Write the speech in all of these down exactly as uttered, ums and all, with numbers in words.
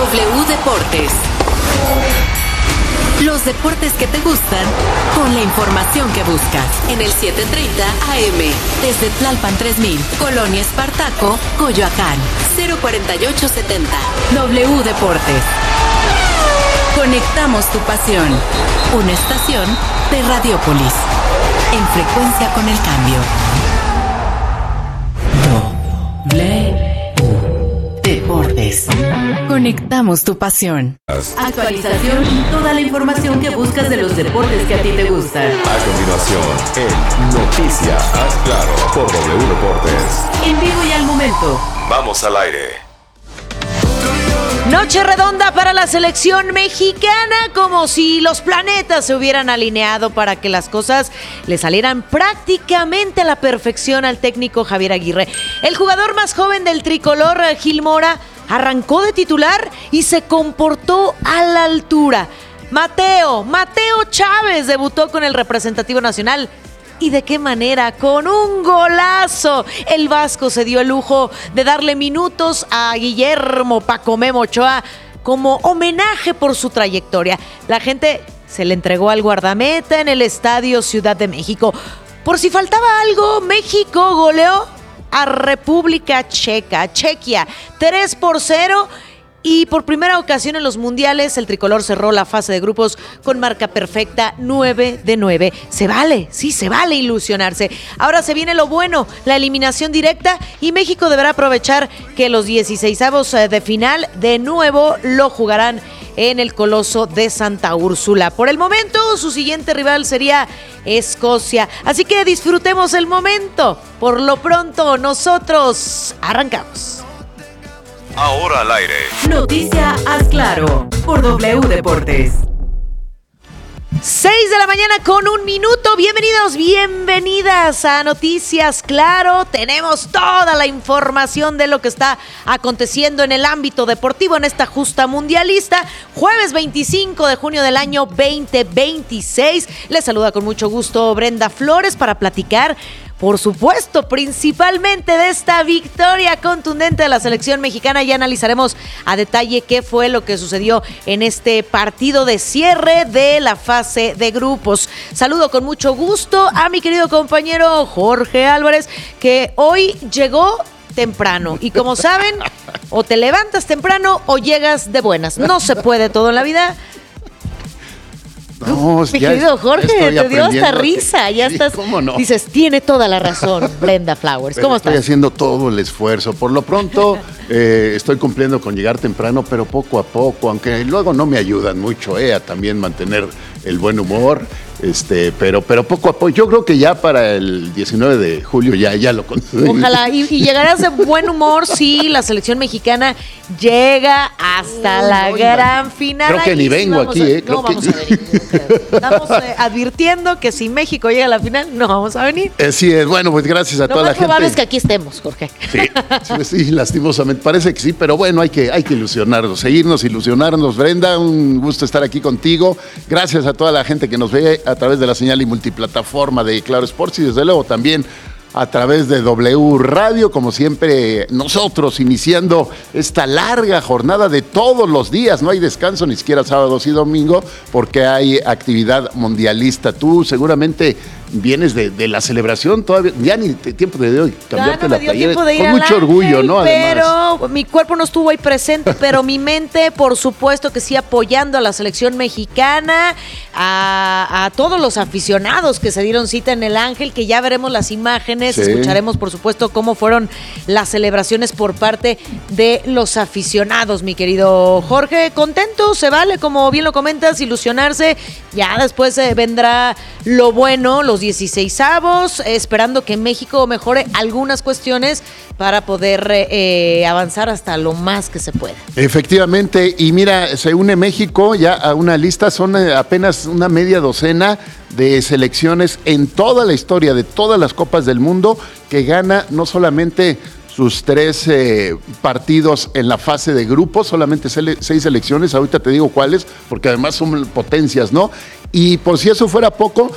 W Deportes. Los deportes que te gustan con la información que buscas en el setecientos treinta A M desde Tlalpan tres mil, Colonia Espartaco, Coyoacán, cero cuarenta y ocho setenta. W Deportes. Conectamos tu pasión. Una estación de Radiopolis. En frecuencia con el cambio. W Deportes. Conectamos tu pasión. Actualización y toda la información que buscas de los deportes que a ti te gustan. A continuación, en Noticias Haz Claro por W Deportes. En vivo y al momento. Vamos al aire. Noche redonda para la selección mexicana, como si los planetas se hubieran alineado para que las cosas le salieran prácticamente a la perfección al técnico Javier Aguirre. El jugador más joven del tricolor, Gil Mora, arrancó de titular y se comportó a la altura. Mateo, Mateo Chávez debutó con el representativo nacional. ¿Y de qué manera? Con un golazo. El Vasco se dio el lujo de darle minutos a Guillermo Paco Memo Ochoa como homenaje por su trayectoria. La gente se le entregó al guardameta en el Estadio Ciudad de México. Por si faltaba algo, México goleó a República Checa, Chequia, tres por cero. Y por primera ocasión en los mundiales, el tricolor cerró la fase de grupos con marca perfecta, nueve de nueve. Se vale, sí, se vale ilusionarse. Ahora se viene lo bueno, la eliminación directa, y México deberá aprovechar que los dieciseisavos de final de nuevo lo jugarán en el Coloso de Santa Úrsula. Por el momento, su siguiente rival sería Escocia. Así que disfrutemos el momento. Por lo pronto, nosotros arrancamos. Ahora al aire. Noticia Haz Claro por W Deportes. seis de la mañana con un minuto. Bienvenidos, bienvenidas a Noticias Claro. Tenemos toda la información de lo que está aconteciendo en el ámbito deportivo en esta justa mundialista. Jueves veinticinco de junio del año veinte veintiséis. Les saluda con mucho gusto Brenda Flores para platicar, por supuesto, principalmente de esta victoria contundente de la selección mexicana. Ya analizaremos a detalle qué fue lo que sucedió en este partido de cierre de la fase de grupos. Saludo con mucho gusto a mi querido compañero Jorge Álvarez, que hoy llegó temprano. Y como saben, o te levantas temprano o llegas de buenas. No se puede todo en la vida. No, Mi ya querido es, Jorge, ya te dio hasta que, risa, ya sí, estás, ¿cómo no? Dices, tiene toda la razón, Brenda Flowers. Pero ¿Cómo estoy estás? haciendo todo el esfuerzo. Por lo pronto, eh, estoy cumpliendo con llegar temprano, pero poco a poco, aunque luego no me ayudan mucho eh, a también mantener el buen humor. Este, pero, pero poco a poco, yo creo que ya para el diecinueve de julio ya, ya lo conseguí. Ojalá, y, y llegarás de buen humor si la selección mexicana llega hasta Uy, la no, gran final. creo que Ahí ni sí vengo vamos aquí, a, ¿eh? No Creo que- vamos a venir. yo creo. Estamos eh, advirtiendo que si México llega a la final, no vamos a venir. Eh, sí, es bueno, pues gracias a Lo toda la más probable gente. es que aquí estemos, Jorge. Sí, sí, sí, lastimosamente, parece que sí, pero bueno, hay que, hay que ilusionarnos, seguirnos, ilusionarnos. Brenda, un gusto estar aquí contigo. Gracias a toda la gente que nos ve a través de la señal y multiplataforma de Claro Sports y desde luego también a través de W Radio, como siempre nosotros iniciando esta larga jornada de todos los días, no hay descanso ni siquiera sábados y domingo porque hay actividad mundialista. Tú seguramente vienes de, de la celebración, todavía ya ni te, tiempo de hoy cambiarte Ya no me la dio playera, tiempo de ir con al mucho orgullo, Ángel, ¿no? Además. Pero mi cuerpo no estuvo ahí presente, pero mi mente, por supuesto que sí, apoyando a la selección mexicana, a, a todos los aficionados que se dieron cita en el Ángel, que ya veremos las imágenes, Sí. escucharemos, por supuesto, cómo fueron las celebraciones por parte de los aficionados, mi querido Jorge. Contento, se vale, como bien lo comentas, ilusionarse. Ya después eh, vendrá lo bueno, los dieciseisavos, eh, esperando que México mejore algunas cuestiones para poder eh, avanzar hasta lo más que se pueda. Efectivamente, y mira, se une México ya a una lista, son eh, apenas una media docena de selecciones en toda la historia de todas las copas del mundo que gana no solamente sus tres eh, partidos en la fase de grupos, solamente sele- seis selecciones, ahorita te digo cuáles, porque además son potencias, ¿no? Y por si eso fuera poco,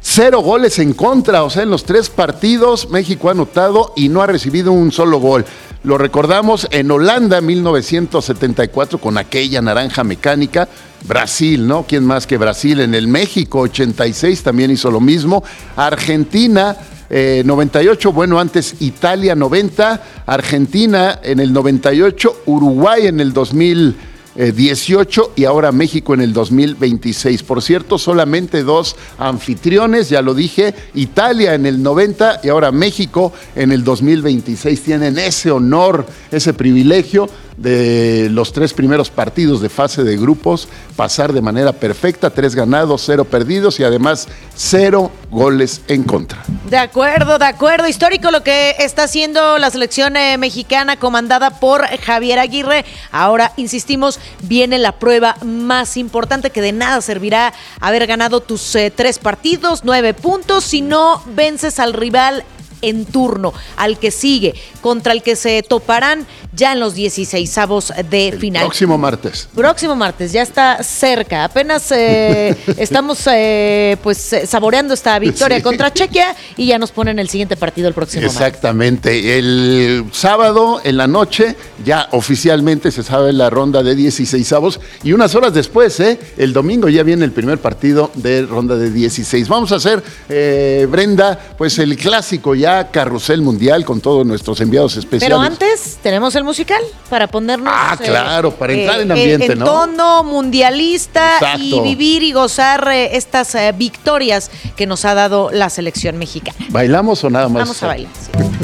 Cero goles en contra, o sea, en los tres partidos México ha anotado y no ha recibido un solo gol. Lo recordamos en Holanda, mil novecientos setenta y cuatro, con aquella naranja mecánica. Brasil, ¿no? ¿Quién más que Brasil? En el México ochenta y seis también hizo lo mismo. Argentina, eh, noventa y ocho, bueno, antes Italia noventa, Argentina en el noventa y ocho, Uruguay en el dos mil dieciocho y ahora México en el dos mil veintiséis. Por cierto, solamente dos anfitriones, ya lo dije, Italia en el noventa y ahora México en el dos mil veintiséis. Tienen ese honor, ese privilegio de los tres primeros partidos de fase de grupos pasar de manera perfecta, tres ganados, cero perdidos y además cero goles en contra. De acuerdo, de acuerdo. Histórico lo que está haciendo la selección eh, mexicana comandada por Javier Aguirre. Ahora, insistimos, viene la prueba más importante, que de nada servirá haber ganado tus eh, tres partidos, nueve puntos, si no vences al rival en turno, al que sigue, contra el que se toparán ya en los dieciseisavos de El final. Próximo martes. Próximo martes, ya está cerca. Apenas eh, estamos eh, pues eh, saboreando esta victoria Sí. contra Chequia y ya nos ponen el siguiente partido el próximo martes. Exactamente. El sábado en la noche ya oficialmente se sabe la ronda de dieciseisavos y unas horas después, ¿eh? el domingo ya viene el primer partido de ronda de dieciséis. Vamos a hacer, eh, Brenda, pues el clásico ya carrusel mundial con todos nuestros enviados especiales. Pero antes tenemos el musical para ponernos Ah, claro, para entrar en eh, ambiente, en ¿no? tono mundialista. Exacto. Y vivir y gozar eh, estas eh, victorias que nos ha dado la selección mexicana. ¿Bailamos o nada más? Vamos a bailar. Sí.